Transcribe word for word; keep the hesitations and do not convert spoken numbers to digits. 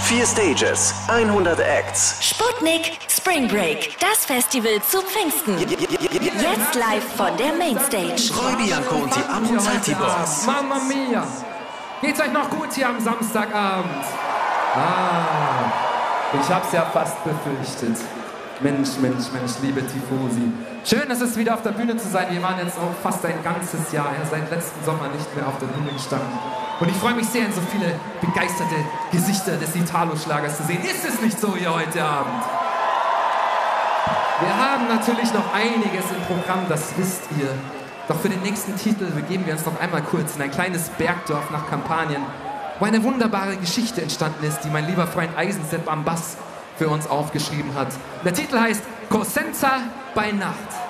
Vier Stages, hundert Acts. Sputnik Spring Break, das Festival zum Pfingsten. Jetzt live von der Mainstage. Roy Bianco und die Ammonati Boys. Mamma mia! Geht's euch noch gut hier am Samstagabend? Ah, ich hab's ja fast befürchtet. Mensch, Mensch, Mensch, liebe Tifosi. Schön, es ist wieder auf der Bühne zu sein. Wir waren jetzt auch fast ein ganzes Jahr, ja, seit letzten Sommer nicht mehr auf der Bühne gestanden. Und ich freue mich sehr, in so viele begeisterte Gesichter des Italo-Schlagers zu sehen. Ist es nicht so hier heute Abend? Wir haben natürlich noch einiges im Programm, das wisst ihr. Doch für den nächsten Titel begeben wir uns noch einmal kurz in ein kleines Bergdorf nach Kampanien, wo eine wunderbare Geschichte entstanden ist, die mein lieber Freund Eisensepp am Bass für uns aufgeschrieben hat. Der Titel heißt Cosenza bei Nacht.